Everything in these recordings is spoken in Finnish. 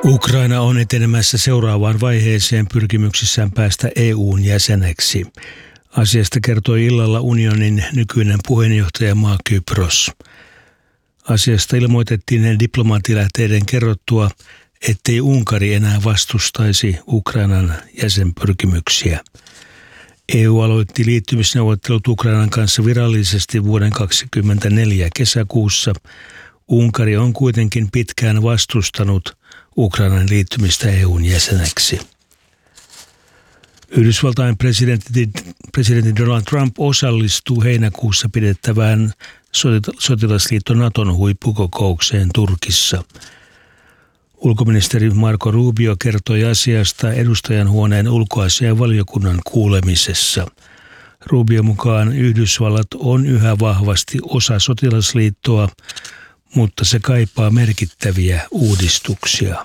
Ukraina on etenemässä seuraavaan vaiheeseen pyrkimyksissään päästä EU:n jäseneksi. Asiasta kertoi illalla unionin nykyinen puheenjohtajamaa Kypros. Asiasta ilmoitettiin diplomaattilähteiden kerrottua, ettei Unkari enää vastustaisi Ukrainan jäsenpyrkimyksiä. EU aloitti liittymisneuvottelut Ukrainan kanssa virallisesti vuoden 2024 kesäkuussa. Unkari on kuitenkin pitkään vastustanut Ukrainan liittymistä EU:n jäseneksi. Yhdysvaltain presidentti Donald Trump osallistuu heinäkuussa pidettävään sotilasliitto Naton huippukokoukseen Turkissa. Ulkoministeri Marco Rubio kertoi asiasta edustajanhuoneen ulkoasiainvaliokunnan kuulemisessa. Rubio mukaan Yhdysvallat on yhä vahvasti osa sotilasliittoa, mutta se kaipaa merkittäviä uudistuksia.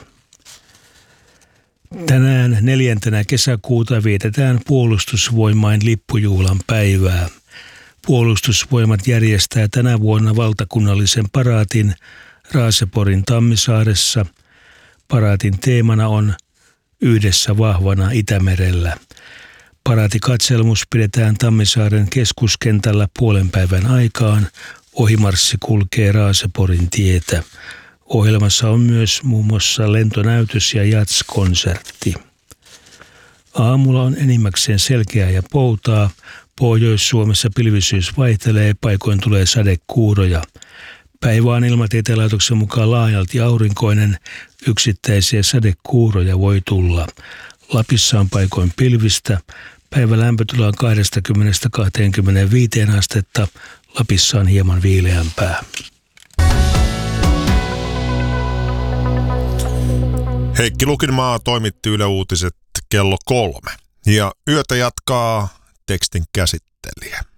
Tänään 4. kesäkuuta vietetään Puolustusvoimain lippujuhlan päivää. Puolustusvoimat järjestää tänä vuonna valtakunnallisen paraatin Raaseporin Tammisaaressa. Paraatin teemana on Yhdessä vahvana Itämerellä. Paraatikatselmus pidetään Tammisaaren keskuskentällä puolen päivän aikaan. Ohimarssi kulkee Raaseporin tietä. Ohjelmassa on myös muun muassa lentonäytös ja jazz-konsertti. Aamulla on enimmäkseen selkeää ja poutaa. Pohjois-Suomessa pilvisyys vaihtelee, paikoin tulee sadekuuroja. Päivä on Ilmatieteen laitoksen mukaan laajalti aurinkoinen, yksittäisiä sadekuuroja voi tulla. Lapissa on paikoin pilvistä, päivä lämpötila on 20–25 astetta, Lapissa on hieman viileämpää. Heikki Lukinmaa toimitti Yle Uutiset kello 3 ja yötä jatkaa tekstin käsittelijä.